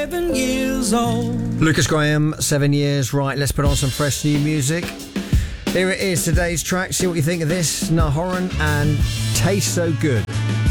7 years old. Lucas Graham, 7 years. Right, let's put on some fresh new music. Here it is, today's track. See what you think of this. Nahoran and Taste So Good.